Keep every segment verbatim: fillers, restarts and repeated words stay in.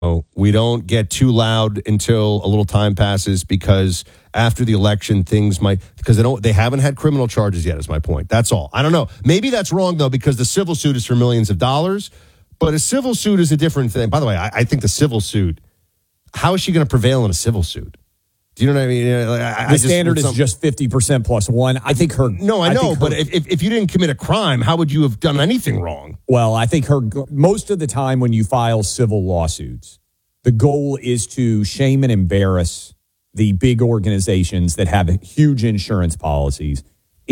Oh, we don't get too loud until a little time passes because after the election, things might because they don't they haven't had criminal charges yet. Is my point. That's all. I don't know. Maybe that's wrong though because the civil suit is for millions of dollars, but a civil suit is a different thing. By the way, I, I think the civil suit. How is she going to prevail in a civil suit? Do you know what I mean? I, the I standard just, is just fifty percent plus one. I think her. No, I, I know, but her, if, if you didn't commit a crime, how would you have done anything wrong? Well, I think her most of the time when you file civil lawsuits, the goal is to shame and embarrass the big organizations that have huge insurance policies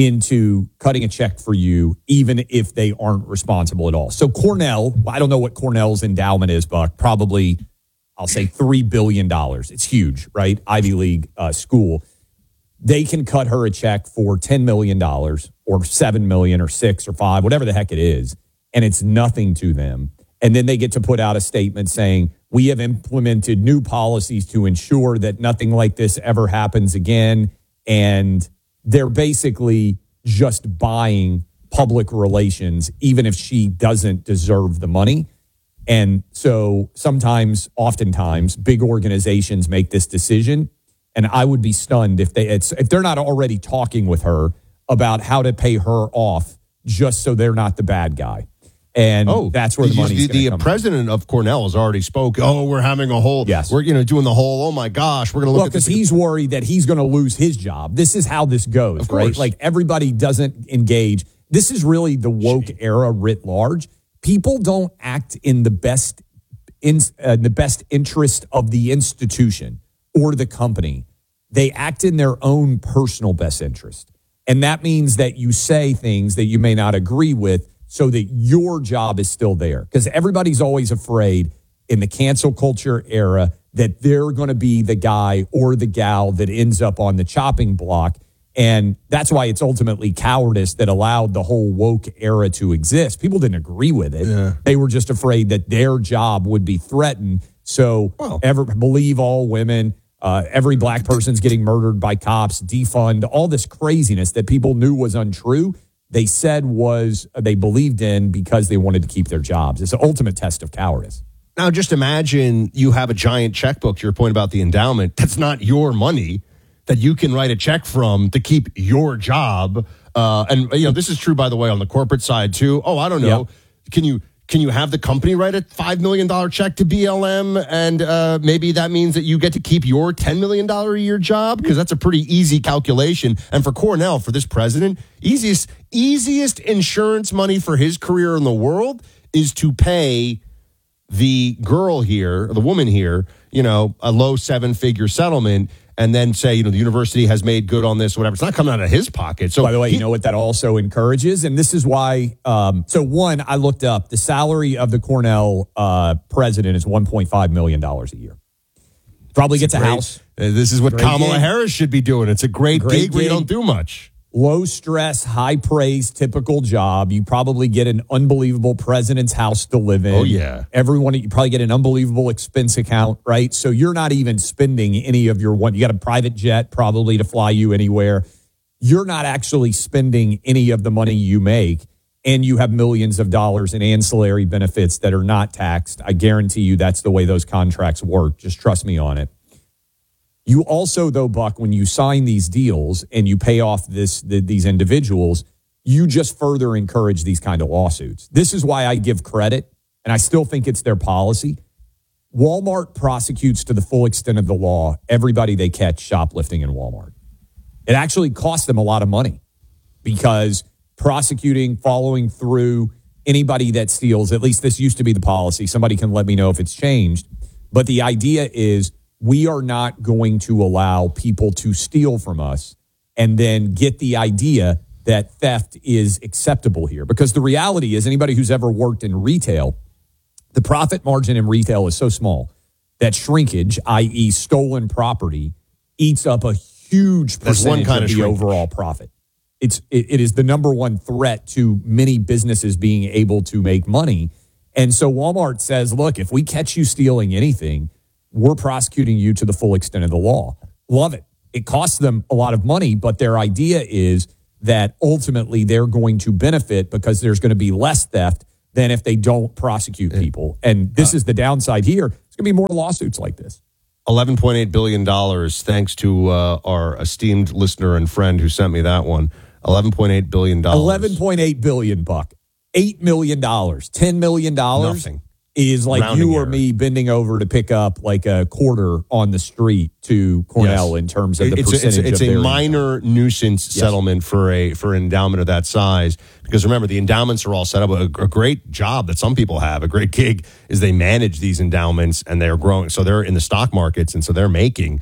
into cutting a check for you, even if they aren't responsible at all. So Cornell, I don't know what Cornell's endowment is, Buck, probably, I'll say three billion dollars. It's huge, right? Ivy League uh, school. They can cut her a check for ten million dollars or seven million dollars or six or five, whatever the heck it is, and it's nothing to them. And then they get to put out a statement saying, we have implemented new policies to ensure that nothing like this ever happens again. And they're basically just buying public relations, even if she doesn't deserve the money. And so sometimes, oftentimes, big organizations make this decision. And I would be stunned if they it's, if they're not already talking with her about how to pay her off just so they're not the bad guy. And oh, that's where the money's the, the come president from. Of Cornell has already spoke. Oh, we're having a whole. Yes, we're you know doing the whole. Oh my gosh, we're going to look well, at this because he's worried that he's going to lose his job. This is how this goes, of right? Course. Like everybody doesn't engage. This is really the woke Gee. era writ large. People don't act in the best in uh, the best interest of the institution or the company. They act in their own personal best interest, and that means that you say things that you may not agree with, so that your job is still there. Because everybody's always afraid in the cancel culture era that they're going to be the guy or the gal that ends up on the chopping block. And that's why it's ultimately cowardice that allowed the whole woke era to exist. People didn't agree with it. Yeah. They were just afraid that their job would be threatened. So well, ever believe all women, uh, every black person's getting murdered by cops, defund, all this craziness that people knew was untrue. They said was they believed in because they wanted to keep their jobs. It's the ultimate test of cowardice. Now, just imagine you have a giant checkbook, to your point about the endowment. That's not your money that you can write a check from to keep your job. Uh, and, you know, this is true, by the way, on the corporate side, too. Oh, I don't know. Yep. Can you can you have the company write a five million dollars check to B L M? And uh, maybe that means that you get to keep your ten million dollars a year job? Because that's a pretty easy calculation. And for Cornell, for this president, easiest easiest insurance money for his career in the world is to pay the girl here, the woman here, you know, a low seven-figure settlement, and then say, you know, the university has made good on this, whatever. It's not coming out of his pocket. So, by the way, he, you know what that also encourages? And this is why, um, so one, I looked up, the salary of the Cornell uh, president is one point five million dollars a year. Probably gets a, great, house. Uh, this is what great Kamala gig. Harris should be doing. It's a great, great gig where you don't do much. Low stress, high praise, typical job. You probably get an unbelievable president's house to live in. Oh, yeah. Everyone, you probably get an unbelievable expense account, right? So you're not even spending any of your one. You got a private jet probably to fly you anywhere. You're not actually spending any of the money you make, and you have millions of dollars in ancillary benefits that are not taxed. I guarantee you that's the way those contracts work. Just trust me on it. You also, though, Buck, when you sign these deals and you pay off this the, these individuals, you just further encourage these kind of lawsuits. This is why I give credit, and I still think it's their policy. Walmart prosecutes to the full extent of the law everybody they catch shoplifting in Walmart. It actually costs them a lot of money because prosecuting, following through, anybody that steals, at least this used to be the policy. Somebody can let me know if it's changed. But the idea is, we are not going to allow people to steal from us and then get the idea that theft is acceptable here. Because the reality is, anybody who's ever worked in retail, the profit margin in retail is so small that shrinkage, that is stolen property, eats up a huge percentage one kind of of the shrinkage. overall profit. It's it, it is the number one threat to many businesses being able to make money. And so Walmart says, look, if we catch you stealing anything, we're prosecuting you to the full extent of the law. Love it. It costs them a lot of money, but their idea is that ultimately they're going to benefit because there's going to be less theft than if they don't prosecute people. And this uh, is the downside here. It's going to be more lawsuits like this. eleven point eight billion dollars, thanks to uh, our esteemed listener and friend who sent me that one. eleven point eight billion dollars. eleven point eight billion dollars, Buck. eight million dollars. ten million dollars. Nothing. Is like Rounding you or error. me bending over to pick up like a quarter on the street to Cornell Yes. in terms of the it's percentage a, it's, it's of a their minor nuisance settlement for a for an endowment of that size. Because remember, the endowments are all set up. A, a great job that some people have, a great gig, is they manage these endowments and they're growing. So they're in the stock markets, and so they're making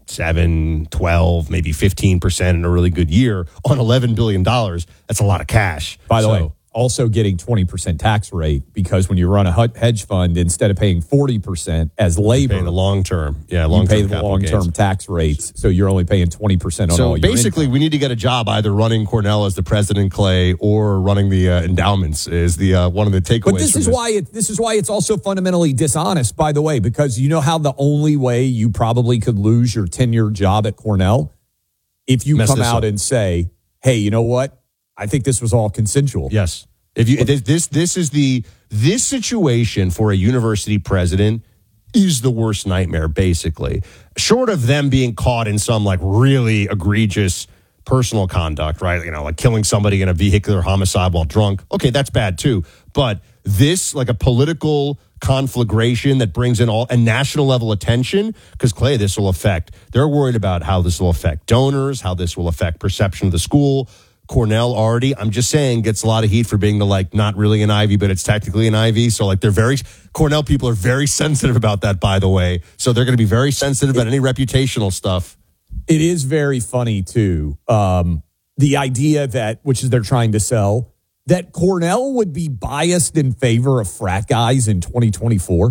seven, twelve, maybe fifteen percent in a really good year on eleven billion dollars. That's a lot of cash. By the So- way, also getting twenty percent tax rate because when you run a hu- hedge fund, instead of paying forty percent as labor, paying the long term, yeah, you long pay term the long-term tax rates. So you're only paying twenty percent on So all your basically, income. we need to get a job either running Cornell as the president, Clay, or running the uh, endowments. Is the uh, one of the takeaways? But this from is why it, this is why it's also fundamentally dishonest, by the way, because you know how the only way you probably could lose your tenured job at Cornell? If you Mess come this out up. and say, hey, you know what? I think this was all consensual. Yes. If you this this this is the this situation for a university president is the worst nightmare, basically. Short of them being caught in some like really egregious personal conduct, right? You know, like killing somebody in a vehicular homicide while drunk. Okay, that's bad too. But this, like a political conflagration that brings in all and national level attention, because Clay, this will affect. They're worried about how this will affect donors, how this will affect perception of the school. Cornell already, I'm just saying, gets a lot of heat for being the like not really an Ivy, but it's technically an Ivy. So like they're very Cornell people are very sensitive about that, by the way. So they're going to be very sensitive about any reputational stuff. It is very funny, too. Um, the idea that, which is they're trying to sell, that Cornell would be biased in favor of frat guys in twenty twenty-four.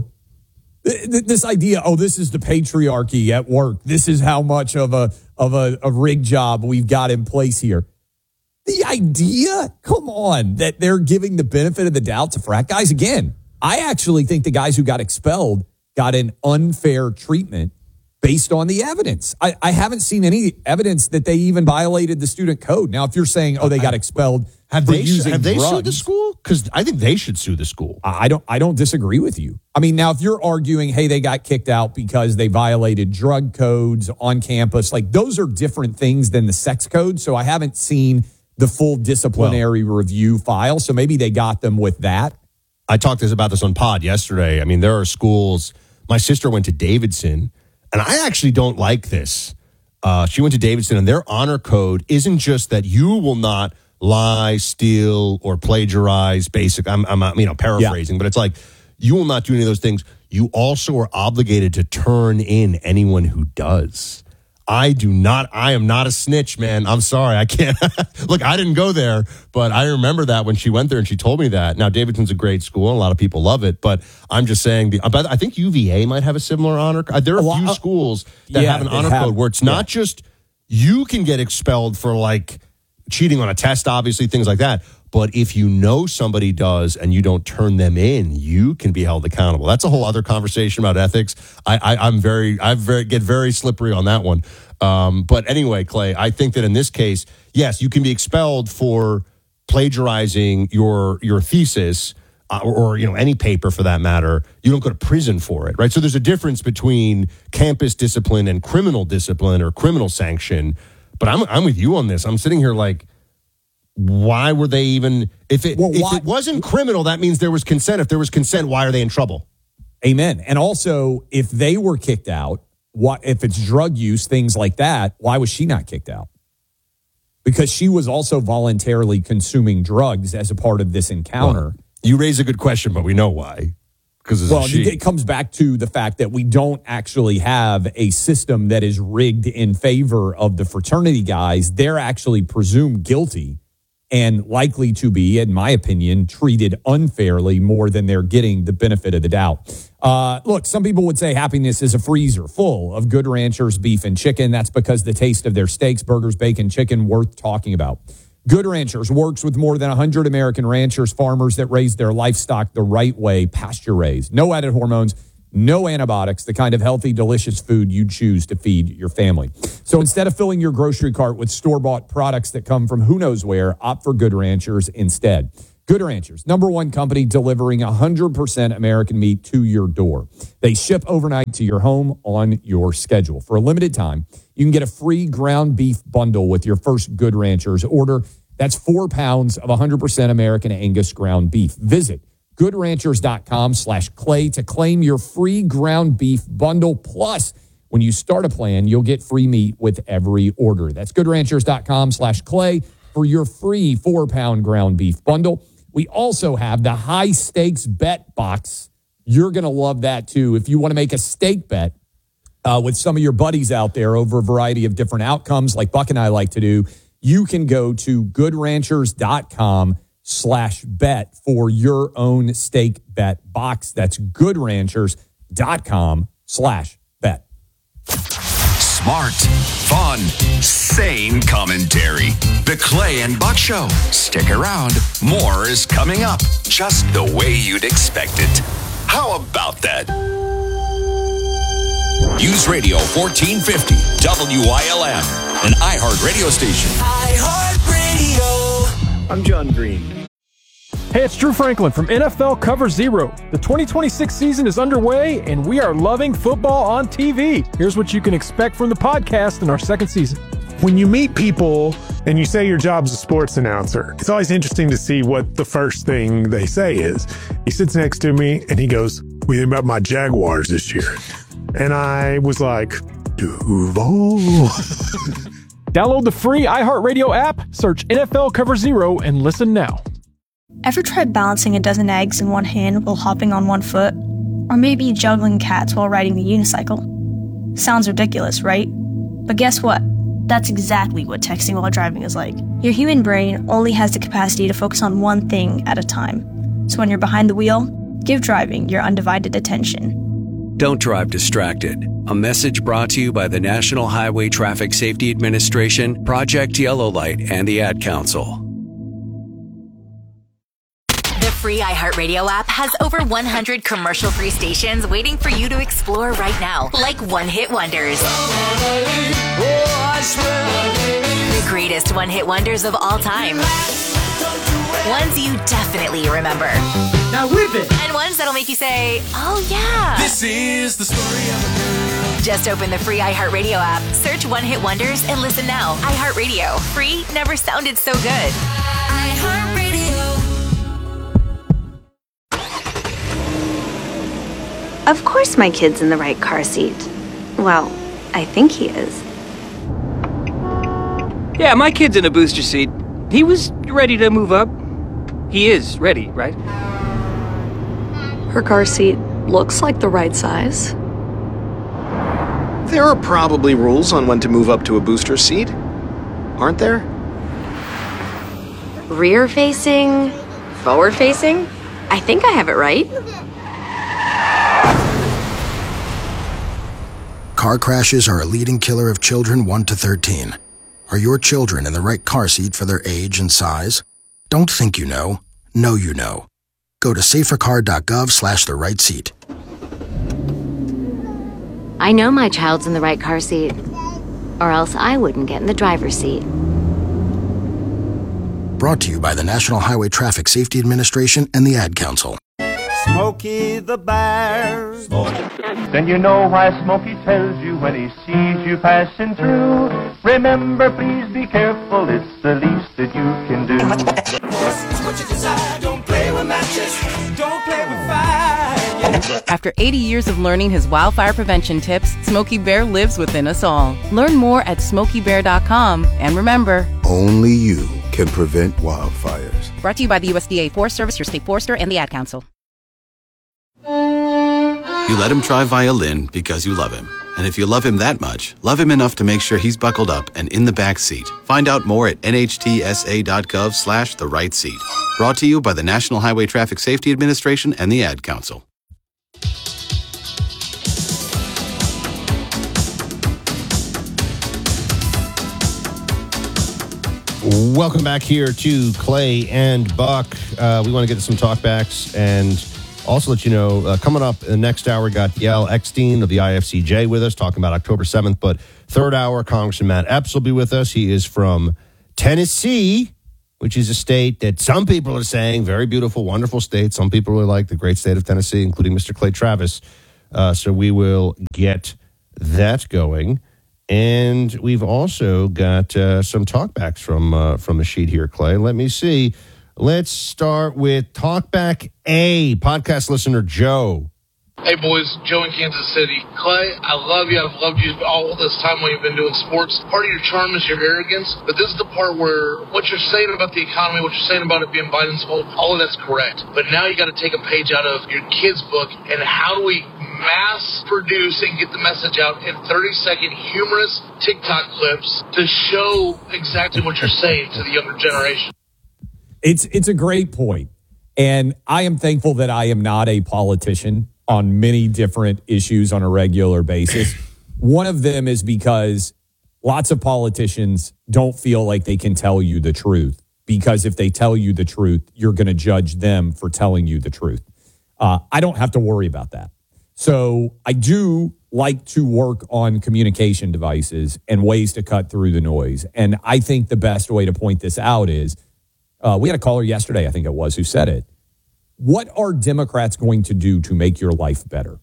Th- th- This idea, oh, this is the patriarchy at work. This is how much of a of a, a rig job we've got in place here. The idea, come on, that they're giving the benefit of the doubt to frat guys. Again, I actually think the guys who got expelled got an unfair treatment based on the evidence. I, I haven't seen any evidence that they even violated the student code. Now, if you're saying, oh, they got expelled Have for they using have they drugs, sued the school? Because I think they should sue the school. I don't I don't disagree with you. I mean, now if you're arguing, hey, they got kicked out because they violated drug codes on campus, like those are different things than the sex code. So I haven't seen the full disciplinary well, review file. So maybe they got them with that. I talked this about this on pod yesterday. I mean, there are schools. My sister went to Davidson, and I actually don't like this. Uh, she went to Davidson, and their honor code isn't just that you will not lie, steal, or plagiarize. Basic. I'm, I'm you know, paraphrasing, yeah. But it's like you will not do any of those things. You also are obligated to turn in anyone who does. I do not, I am not a snitch, man. I'm sorry. I can't. Look, I didn't go there, but I remember that when she went there and she told me that. Now, Davidson's a great school and a lot of people love it, but I'm just saying, the, but I think U V A might have a similar honor. There are a, a few schools that yeah, have an honor have, code where it's not yeah. just you can get expelled for like cheating on a test, obviously, things like that. But if you know somebody does and you don't turn them in, you can be held accountable. That's a whole other conversation about ethics. I, I, I'm very, I very, get very slippery on that one. Um, but anyway, Clay, I think that in this case, yes, you can be expelled for plagiarizing your your thesis uh, or, or you know any paper for that matter. You don't go to prison for it, right? So there's a difference between campus discipline and criminal discipline or criminal sanction. But I'm I'm with you on this. I'm sitting here like, why were they even, if it well, if it wasn't criminal, that means there was consent. If there was consent, why are they in trouble? Amen. And also, if they were kicked out, what if it's drug use, things like that, why was she not kicked out? Because she was also voluntarily consuming drugs as a part of this encounter. Well, you raise a good question, but we know why. Because well, it comes back to the fact that we don't actually have a system that is rigged in favor of the fraternity guys. They're actually presumed guilty and likely to be, in my opinion, treated unfairly more than they're getting the benefit of the doubt. Uh, look, some people would say happiness is a freezer full of Good Ranchers beef and chicken. That's because the taste of their steaks, burgers, bacon, chicken worth talking about. Good Ranchers works with more than one hundred American ranchers, farmers that raise their livestock the right way, pasture raised. No added hormones, no antibiotics, the kind of healthy, delicious food you choose to feed your family. So instead of filling your grocery cart with store-bought products that come from who knows where, opt for Good Ranchers instead. Good Ranchers, number one company delivering one hundred percent American meat to your door. They ship overnight to your home on your schedule. For a limited time, you can get a free ground beef bundle with your first Good Ranchers order. That's four pounds of one hundred percent American Angus ground beef. Visit goodranchers.com slash clay to claim your free ground beef bundle. Plus, when you start a plan, you'll get free meat with every order. That's goodranchers.com slash clay for your free four-pound ground beef bundle. We also have the high stakes bet box. You're going to love that too. If you want to make a stake bet uh, with some of your buddies out there over a variety of different outcomes like Buck and I like to do, you can go to goodranchers.com slash bet for your own stake bet box. That's goodranchers.com slash bet. Smart, fun, sane commentary. The Clay and Buck Show. Stick around. More is coming up, just the way you'd expect it. How about that? News Radio fourteen fifty, W I L M, an iHeart radio station. iHeart Radio. I'm John Green. Hey, it's Drew Franklin from N F L Cover Zero. The twenty twenty-six season is underway, and we are loving football on T V. Here's what you can expect from the podcast in our second season. When you meet people and you say your job's a sports announcer, it's always interesting to see what the first thing they say is. He sits next to me and he goes, "What do you think about my Jaguars this year?" And I was like, Duval. Download the free iHeartRadio app, search N F L Cover Zero, and listen now. Ever tried balancing a dozen eggs in one hand while hopping on one foot? Or maybe juggling cats while riding the unicycle? Sounds ridiculous, right? But guess what? That's exactly what texting while driving is like. Your human brain only has the capacity to focus on one thing at a time. So when you're behind the wheel, give driving your undivided attention. Don't drive distracted. A message brought to you by the National Highway Traffic Safety Administration, Project Yellow Light, and the Ad Council. The free iHeartRadio app has over one hundred commercial-free stations waiting for you to explore right now, like one-hit wonders. The greatest one-hit wonders of all time. Ones you definitely remember. Now whip it! And ones that'll make you say, oh yeah. This is the story of a girl. Just open the free iHeartRadio app, search One Hit Wonders, and listen now. iHeartRadio. Free never sounded so good. iHeartRadio. Of course my kid's in the right car seat. Well, I think he is. Yeah, my kid's in a booster seat. He was ready to move up. He is ready, right? Her car seat looks like the right size. There are probably rules on when to move up to a booster seat, aren't there? Rear facing, forward facing? I think I have it right. Car crashes are a leading killer of children one to thirteen. Are your children in the right car seat for their age and size? Don't think you know. Know you know. Go to safercar.gov slash the right seat. I know my child's in the right car seat, or else I wouldn't get in the driver's seat. Brought to you by the National Highway Traffic Safety Administration and the Ad Council. Smokey the Bear. Then you know why Smokey tells you when he sees you passing through. Remember, please be careful, it's the least that you can do. It's what you desire. Don't play with matches. Don't play with fire. Yeah. After eighty years of learning his wildfire prevention tips, Smokey Bear lives within us all. Learn more at smokey bear dot com. And remember, only you can prevent wildfires. Brought to you by the U S D A Forest Service, your state forester, and the Ad Council. You let him try violin because you love him. And if you love him that much, love him enough to make sure he's buckled up and in the back seat. Find out more at nhtsa.gov slash the right seat. Brought to you by the National Highway Traffic Safety Administration and the Ad Council. Welcome back here to Clay and Buck. Uh, we want to get to some talkbacks and also let you know, uh, coming up in the next hour, got Yael Eckstein of the I F C J with us, talking about October seventh. But third hour, Congressman Matt Epps will be with us. He is from Tennessee, which is a state that some people are saying, very beautiful, wonderful state. Some people really like the great state of Tennessee, including Mister Clay Travis. Uh, so we will get that going. And we've also got uh, some talkbacks from, uh, from the sheet here, Clay. Let me see. Let's start with Talkback A, podcast listener Joe. Hey, boys, Joe in Kansas City. Clay, I love you. I've loved you all this time when you've been doing sports. Part of your charm is your arrogance, but this is the part where what you're saying about the economy, what you're saying about it being Biden's fault, all of that's correct. But now you got to take a page out of your kid's book, and how do we mass produce and get the message out in thirty-second humorous TikTok clips to show exactly what you're saying to the younger generation? It's, it's a great point, and I am thankful that I am not a politician on many different issues on a regular basis. One of them is because lots of politicians don't feel like they can tell you the truth, because if they tell you the truth, you're going to judge them for telling you the truth. Uh, I don't have to worry about that. So I do like to work on communication devices and ways to cut through the noise. And I think the best way to point this out is, uh, we had a caller yesterday, I think it was, who said it. What are Democrats going to do to make your life better?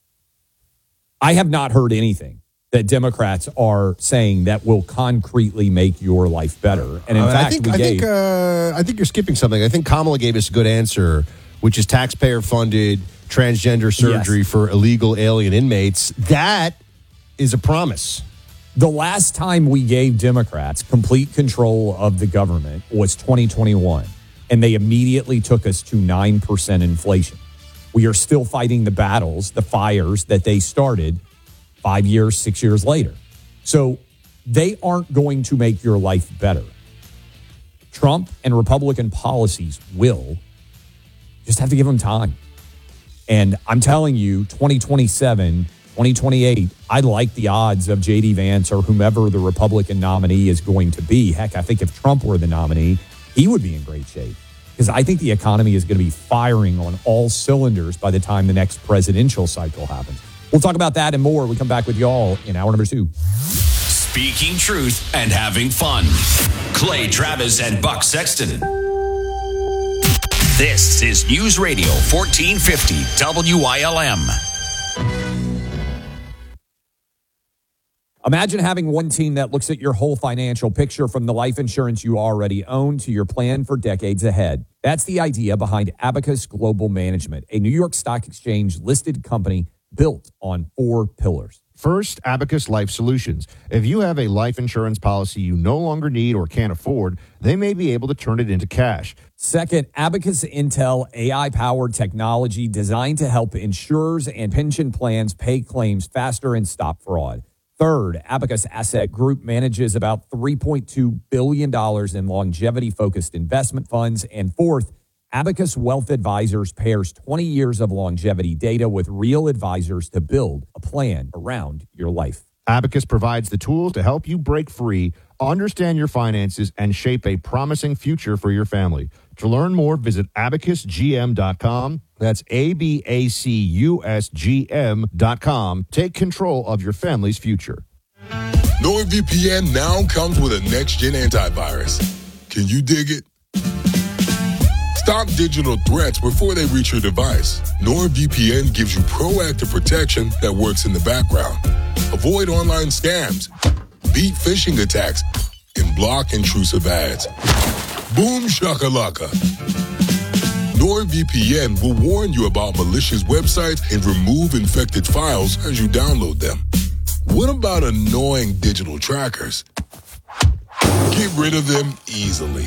I have not heard anything that Democrats are saying that will concretely make your life better. And in uh, fact, I think, we I, gave, think, uh, I think you're skipping something. I think Kamala gave us a good answer, which is taxpayer-funded transgender surgery yes. for illegal alien inmates. That is a promise. The last time we gave Democrats complete control of the government was twenty twenty-one. And they immediately took us to nine percent inflation. We are still fighting the battles, the fires that they started five years, six years later. So they aren't going to make your life better. Trump and Republican policies will. Just have to give them time. And I'm telling you, twenty twenty-seven, twenty twenty-eight, I like the odds of J D Vance or whomever the Republican nominee is going to be. Heck, I think if Trump were the nominee, he would be in great shape, because I think the economy is going to be firing on all cylinders by the time the next presidential cycle happens. We'll talk about that and more. We come back with y'all in hour number two. Speaking truth and having fun. Clay Travis and Buck Sexton. This is News Radio fourteen fifty W I L M. Imagine having one team that looks at your whole financial picture, from the life insurance you already own to your plan for decades ahead. That's the idea behind Abacus Global Management, a New York Stock Exchange listed company built on four pillars. First, Abacus Life Solutions. If you have a life insurance policy you no longer need or can't afford, they may be able to turn it into cash. Second, Abacus Intel A I-powered technology designed to help insurers and pension plans pay claims faster and stop fraud. Third, Abacus Asset Group manages about three point two billion dollars in longevity-focused investment funds. And fourth, Abacus Wealth Advisors pairs twenty years of longevity data with real advisors to build a plan around your life. Abacus provides the tools to help you break free, understand your finances, and shape a promising future for your family. To learn more, visit abacus g m dot com. That's A B A C U S G M dot com. Take control of your family's future. NordVPN now comes with a next-gen antivirus. Can you dig it? Stop digital threats before they reach your device. NordVPN gives you proactive protection that works in the background. Avoid online scams, beat phishing attacks, and block intrusive ads. Boom shakalaka. NordVPN will warn you about malicious websites and remove infected files as you download them. What about annoying digital trackers? Get rid of them easily.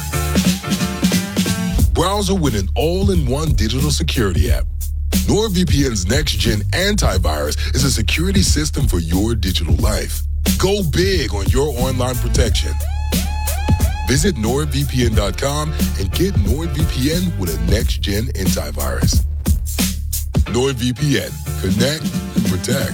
Browser with an all-in-one digital security app. NordVPN's next-gen antivirus is a security system for your digital life. Go big on your online protection. Visit nord v p n dot com and get NordVPN with a next-gen antivirus. NordVPN. Connect and protect.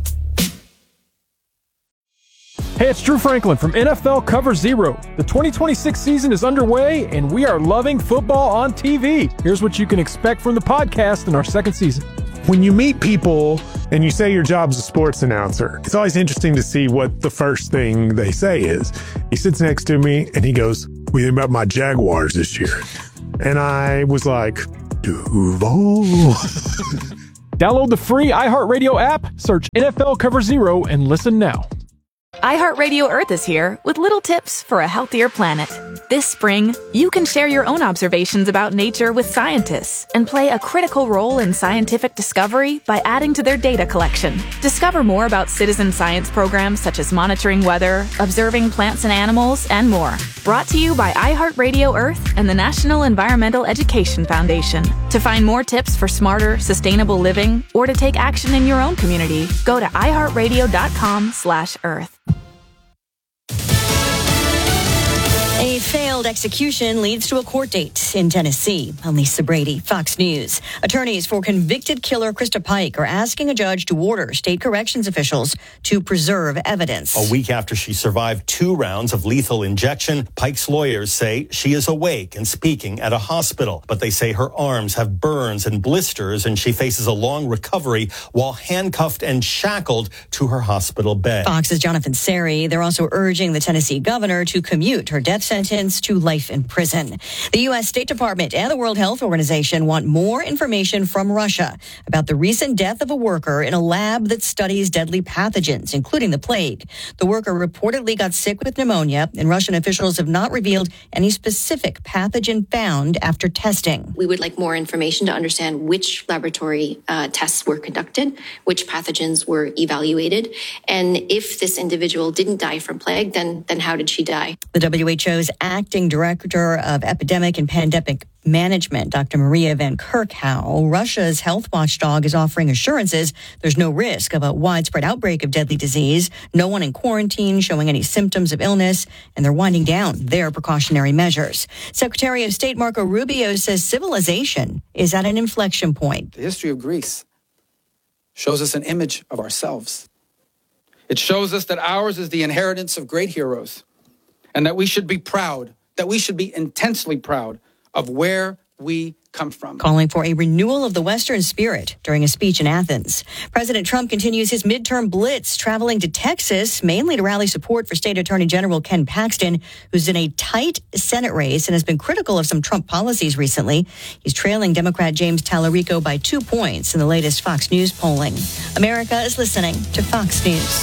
Hey, it's Drew Franklin from N F L Cover Zero. The twenty twenty-six season is underway, and we are loving football on T V. Here's what you can expect from the podcast in our second season. When you meet people and you say your job's a sports announcer, it's always interesting to see what the first thing they say is. He sits next to me and he goes, what do you think about my Jaguars this year? And I was like, Duval. Download the free iHeartRadio app, search N F L Cover Zero, and listen now. iHeartRadio Earth is here with little tips for a healthier planet. This spring, you can share your own observations about nature with scientists and play a critical role in scientific discovery by adding to their data collection. Discover more about citizen science programs such as monitoring weather, observing plants and animals, and more. Brought to you by iHeartRadio Earth and the National Environmental Education Foundation. To find more tips for smarter, sustainable living or to take action in your own community, go to iHeartRadio.com slash Earth. A failed execution leads to a court date in Tennessee. I'm Lisa Brady, Fox News. Attorneys for convicted killer Krista Pike are asking a judge to order state corrections officials to preserve evidence. A week after she survived two rounds of lethal injection, Pike's lawyers say she is awake and speaking at a hospital. But they say her arms have burns and blisters and she faces a long recovery while handcuffed and shackled to her hospital bed. Fox's Jonathan Seri, they're also urging the Tennessee governor to commute her death sentence to life in prison. The U S State Department and the World Health Organization want more information from Russia about the recent death of a worker in a lab that studies deadly pathogens, including the plague. The worker reportedly got sick with pneumonia, and Russian officials have not revealed any specific pathogen found after testing. We would like more information to understand which laboratory uh, tests were conducted, which pathogens were evaluated, and if this individual didn't die from plague, then, then how did she die? The W H O's acting director of epidemic and pandemic management, Doctor Maria Van Kerkhove, Russia's health watchdog is offering assurances there's no risk of a widespread outbreak of deadly disease, no one in quarantine showing any symptoms of illness, and they're winding down their precautionary measures. Secretary of State Marco Rubio says civilization is at an inflection point. The history of Greece shows us an image of ourselves. It shows us that ours is the inheritance of great heroes, and that we should be proud, that we should be intensely proud of where we come from. Calling for a renewal of the Western spirit during a speech in Athens. President Trump continues his midterm blitz, traveling to Texas, mainly to rally support for State Attorney General Ken Paxton, who's in a tight Senate race and has been critical of some Trump policies recently. He's trailing Democrat James Tallarico by two points in the latest Fox News polling. America is listening to Fox News.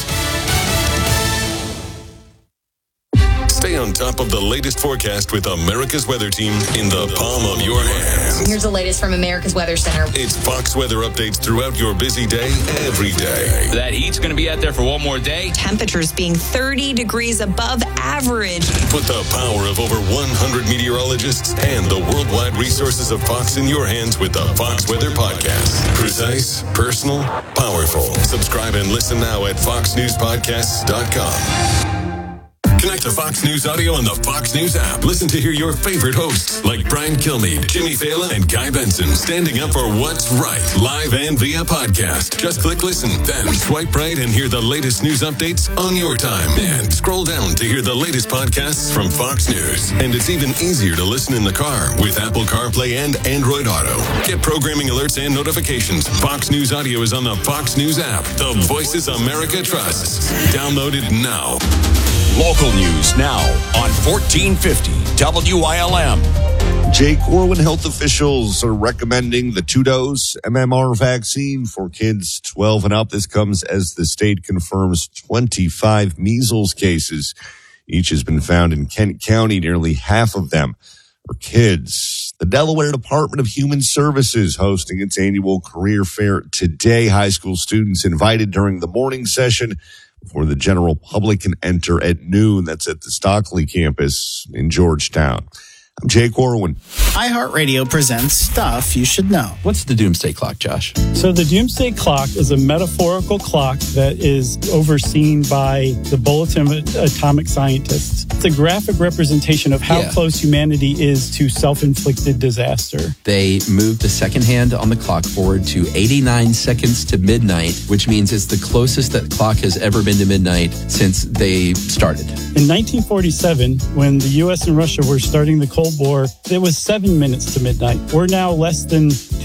Stay on top of the latest forecast with America's Weather Team in the palm of your hands. Here's the latest from America's Weather Center. It's Fox weather updates throughout your busy day, every day. That heat's going to be out there for one more day. Temperatures being thirty degrees above average. Put the power of over one hundred meteorologists and the worldwide resources of Fox in your hands with the Fox Weather Podcast. Precise, personal, powerful. Subscribe and listen now at fox news podcasts dot com. Connect to Fox News Audio on the Fox News app. Listen to hear your favorite hosts like Brian Kilmeade, Jimmy Fallon, and Guy Benson standing up for what's right, live and via podcast. Just click listen, then swipe right and hear the latest news updates on your time. And scroll down to hear the latest podcasts from Fox News. And it's even easier to listen in the car with Apple CarPlay and Android Auto. Get programming alerts and notifications. Fox News Audio is on the Fox News app. The voices America trusts. Download it now. Local news now on fourteen fifty W I L M. Jake Corwin, health officials are recommending the two-dose M M R vaccine for kids twelve and up. This comes as the state confirms twenty-five measles cases. Each has been found in Kent County. Nearly half of them are kids. The Delaware Department of Human Services hosting its annual career fair today. High school students invited during the morning session before the general public can enter at noon. That's at the Stockley campus in Georgetown. I'm Jake Corwin. iHeartRadio presents Stuff You Should Know. What's the Doomsday Clock, Josh? So the Doomsday Clock is a metaphorical clock that is overseen by the Bulletin of Atomic Scientists. It's a graphic representation of how yeah. close humanity is to self-inflicted disaster. They moved the second hand on the clock forward to eighty-nine seconds to midnight, which means it's the closest that clock has ever been to midnight since they started. In nineteen forty-seven, when the U S and Russia were starting the Cold War, it was seven minutes to midnight. We're now less than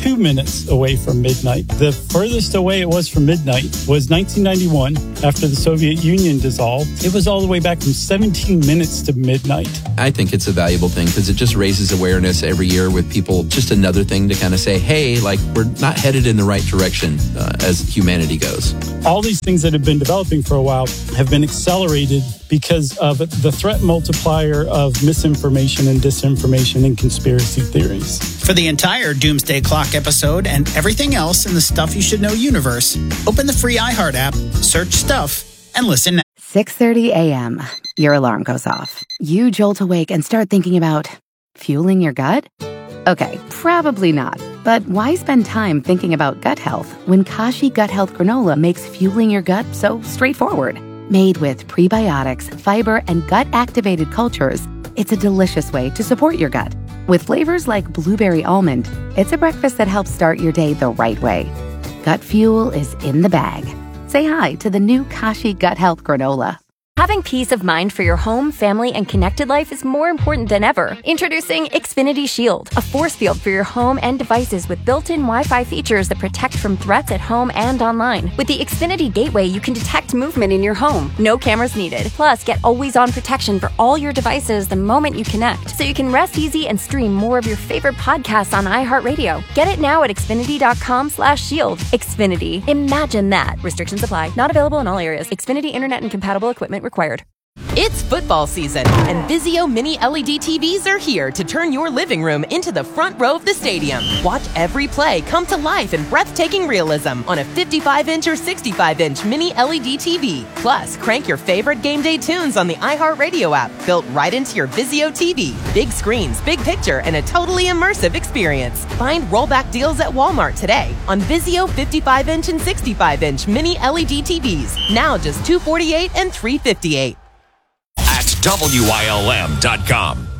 two minutes away from midnight. The furthest away it was from midnight was nineteen ninety-one, after the Soviet Union dissolved. It was all the way back from seventeen minutes to midnight. I think it's a valuable thing because it just raises awareness every year with people. Just another thing to kind of say, hey, like we're not headed in the right direction uh, as humanity goes. All these things that have been developing for a while have been accelerated because of the threat multiplier of misinformation and disinformation and conspiracy theories. For the entire Doomsday Clock episode and everything else in the Stuff You Should Know universe, open the free iHeart app, search Stuff, and listen now. six thirty a.m. Your alarm goes off. You jolt awake and start thinking about fueling your gut? Okay, probably not. But why spend time thinking about gut health when Kashi Gut Health Granola makes fueling your gut so straightforward? Made with prebiotics, fiber, and gut-activated cultures, it's a delicious way to support your gut. With flavors like blueberry almond, it's a breakfast that helps start your day the right way. Gut fuel is in the bag. Say hi to the new Kashi Gut Health Granola. Having peace of mind for your home, family, and connected life is more important than ever. Introducing Xfinity Shield, a force field for your home and devices with built-in Wi-Fi features that protect from threats at home and online. With the Xfinity Gateway, you can detect movement in your home. No cameras needed. Plus, get always-on protection for all your devices the moment you connect, so you can rest easy and stream more of your favorite podcasts on iHeartRadio. Get it now at Xfinity.com slash shield. Xfinity. Imagine that. Restrictions apply. Not available in all areas. Xfinity Internet and compatible equipment required. It's football season, and Vizio Mini L E D T Vs are here to turn your living room into the front row of the stadium. Watch every play come to life in breathtaking realism on a fifty-five inch or sixty-five inch Mini L E D T V. Plus, crank your favorite game day tunes on the iHeartRadio app, built right into your Vizio T V. Big screens, big picture, and a totally immersive experience. Find rollback deals at Walmart today on Vizio fifty-five inch and sixty-five inch Mini L E D T Vs. Now just two hundred forty-eight dollars and three hundred fifty-eight dollars. At W I L M dot com.